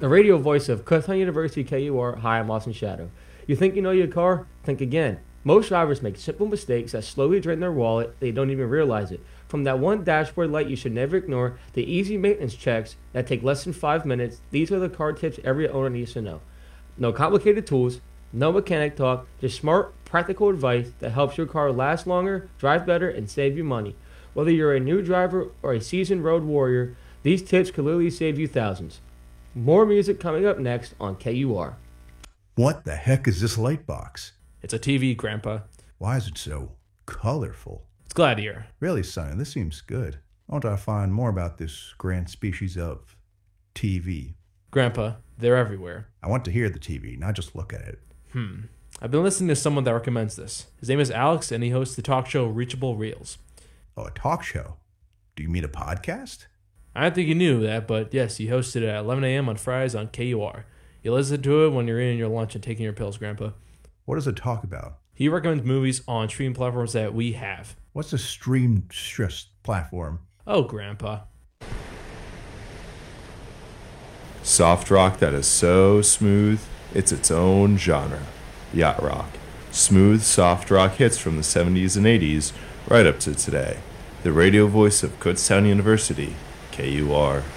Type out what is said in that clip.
The radio voice of Kutztown University KUR. Hi, I'm Austin Shadow. You think you know your car? Think again. Most drivers make simple mistakes that slowly drain their wallet. They don't even realize it. From that one dashboard light you should never ignore, the easy maintenance checks that take less than 5 minutes, these are the car tips every owner needs to know. No complicated tools, no mechanic talk, just smart, practical advice that helps your car last longer, drive better, and save you money. Whether you're a new driver or a seasoned road warrior, these tips could literally save you thousands. More music coming up next on KUR. What the heck is this light box? It's a TV, Grandpa. Why is it so colorful? It's Gladiator. Really, son, this seems good. I want to find more about this grand species of TV. Grandpa, they're everywhere. I want to hear the TV, not just look at it. I've been listening to someone that recommends this. His name is Alex, and he hosts the talk show Reachable Reels. Oh, a talk show? Do you mean a podcast? I don't think you knew that, but yes, he hosted it at 11 a.m. on Fridays on KUR. You listen to it when you're eating your lunch and taking your pills, Grandpa. What does it talk about? He recommends movies on streaming platforms that we have. What's a stream stress platform? Oh, Grandpa. Soft rock that is so smooth, it's its own genre. Yacht rock. Smooth, soft rock hits from the 70s and 80s, right up to today. The radio voice of Kutztown University, KUR.